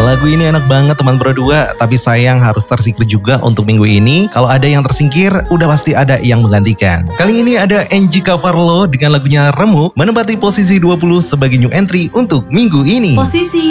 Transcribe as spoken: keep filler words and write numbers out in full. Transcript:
Lagu ini enak banget teman Pro dua, tapi sayang harus tersingkir juga untuk minggu ini. Kalau ada yang tersingkir, udah pasti ada yang menggantikan. Kali ini ada Angie Cavarlo dengan lagunya Remuk menempati posisi dua puluh sebagai new entry untuk minggu ini. Posisi